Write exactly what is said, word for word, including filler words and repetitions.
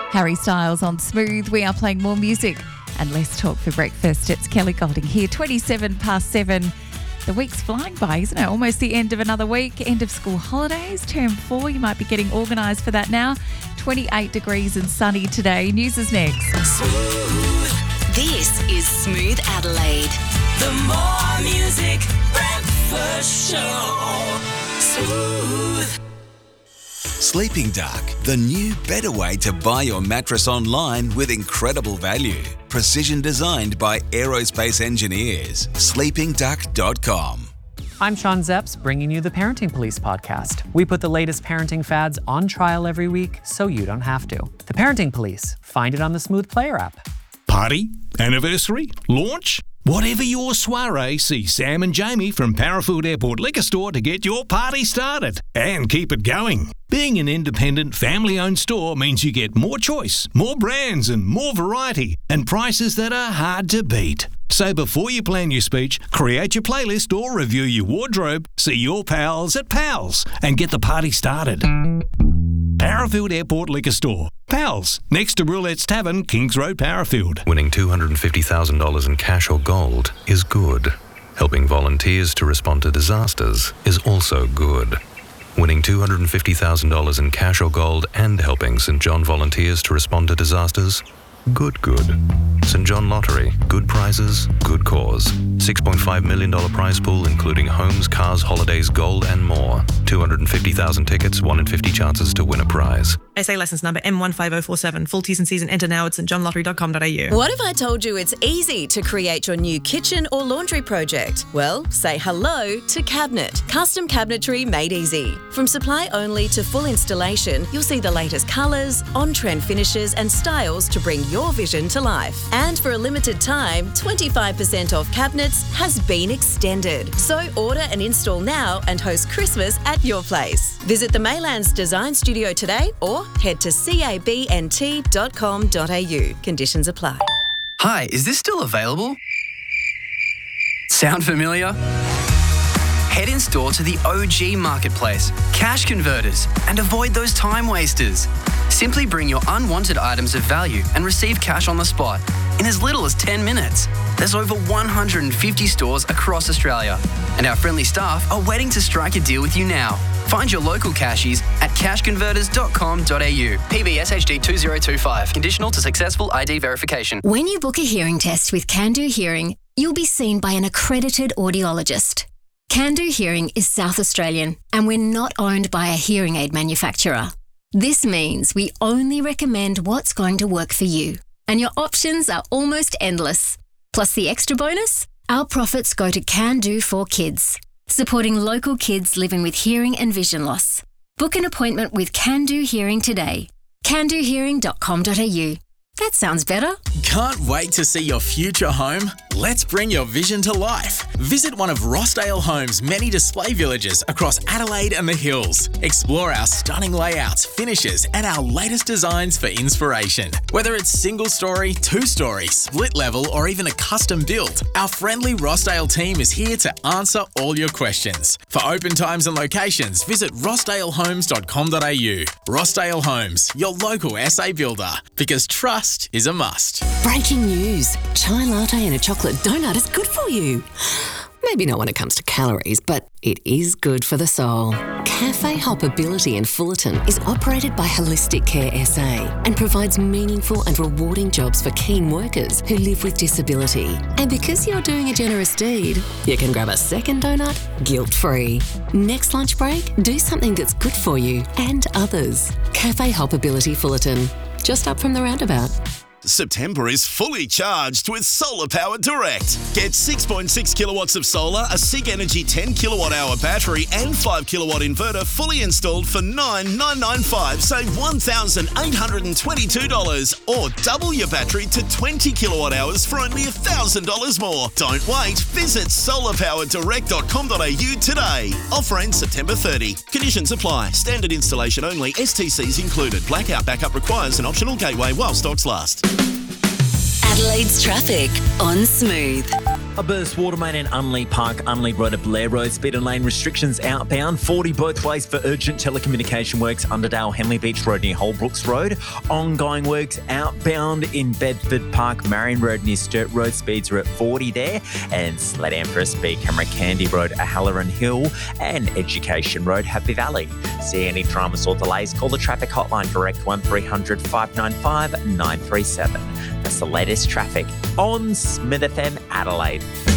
Harry Styles on Smooth. We are playing more music and less talk for breakfast. It's Kelly Golding here, twenty-seven past seven. The week's flying by, isn't it? Almost the end of another week. End of school holidays, term four. You might be getting organised for that now. twenty-eight degrees and sunny today. News is next. Smooth. This is Smooth Adelaide. The more music breakfast show. Smooth. Sleeping Duck, the new, better way to buy your mattress online with incredible value. Precision designed by aerospace engineers. sleeping duck dot com. I'm Sean Zepps, bringing you the Parenting Police podcast. We put the latest parenting fads on trial every week so you don't have to. The Parenting Police. Find it on the Smooth Player app. Party, anniversary, launch, whatever your soiree, see Sam and Jamie from Parafield Airport Liquor Store to get your party started and keep it going. Being an independent, family-owned store means you get more choice, more brands and more variety, and prices that are hard to beat. So before you plan your speech, create your playlist or review your wardrobe, see your pals at Pals, and get the party started. Parafield Airport Liquor Store. Pals, next to Roulette's Tavern, Kings Road, Parafield. Winning two hundred fifty thousand dollars in cash or gold is good. Helping volunteers to respond to disasters is also good. Winning two hundred fifty thousand dollars in cash or gold and helping Saint John volunteers to respond to disasters? Good, good. Saint John Lottery. Good prizes, good cause. six point five million dollars prize pool including homes, cars, holidays, gold and more. two hundred fifty thousand tickets, one in fifty chances to win a prize. S A licence number M one five zero four seven. Full T's and C's and enter now at st john lottery dot com dot a u. What if I told you it's easy to create your new kitchen or laundry project? Well, say hello to Cabinet. Custom cabinetry made easy. From supply only to full installation, you'll see the latest colours, on-trend finishes and styles to bring your vision to life. And for a limited time, twenty-five percent off cabinets has been extended. So order and install now and host Christmas at your place. Visit the Maylands Design Studio today or head to c a b n t dot com dot a u. Conditions apply. Hi, is this still available? Sound familiar? Head in store to the O G Marketplace, Cash Converters, and avoid those time wasters. Simply bring your unwanted items of value and receive cash on the spot in as little as ten minutes. There's over one hundred fifty stores across Australia, and our friendly staff are waiting to strike a deal with you now. Find your local cashies at cash converters dot com dot a u. P B S H D two zero two five. Conditional to successful I D verification. When you book a hearing test with Can Do Hearing, you'll be seen by an accredited audiologist. Can Do Hearing is South Australian, and we're not owned by a hearing aid manufacturer. This means we only recommend what's going to work for you, and your options are almost endless. Plus the extra bonus, our profits go to Can Do for Kids, supporting local kids living with hearing and vision loss. Book an appointment with Can Do Hearing today. can do hearing dot com dot a u. That sounds better. Can't wait to see your future home? Let's bring your vision to life. Visit one of Rossdale Homes' many display villages across Adelaide and the Hills. Explore our stunning layouts, finishes, and our latest designs for inspiration. Whether it's single story, two story, split level, or even a custom build, our friendly Rossdale team is here to answer all your questions. For open times and locations, visit rossdale homes dot com dot a u. Rossdale Homes, your local S A builder, because trust is a must. Breaking news. Chai latte and a chocolate donut is good for you. Maybe not when it comes to calories, but it is good for the soul. Cafe Hoppability in Fullerton is operated by Holistic Care S A and provides meaningful and rewarding jobs for keen workers who live with disability. And because you're doing a generous deed, you can grab a second donut guilt-free. Next lunch break, do something that's good for you and others. Cafe Hoppability Fullerton, just up from the roundabout. September is fully charged with Solar Power Direct. Get six point six kilowatts of solar, a SIG Energy ten kilowatt hour battery and five kilowatt inverter fully installed for nine thousand nine hundred ninety-five dollars. Save one thousand eight hundred twenty-two dollars or double your battery to twenty kilowatt hours for only one thousand dollars more. Don't wait. Visit solar power direct dot com dot a u today. Offer ends September thirtieth. Conditions apply. Standard installation only. S T Cs included. Blackout backup requires an optional gateway while stocks last. Adelaide's traffic on Smooth. A burst water main in Unley Park, Unley Road at Blair Road. Speed and lane restrictions outbound. forty both ways for urgent telecommunication works. Underdale, Henley Beach Road near Holbrooks Road. Ongoing works outbound in Bedford Park, Marion Road near Sturt Road. Speeds are at forty there. And sled down for a speed camera, Candy Road, Halloran Hill and Education Road, Happy Valley. See any dramas or delays, call the traffic hotline direct one three hundred five nine five nine three seven. That's the latest traffic on Smith F M Adelaide.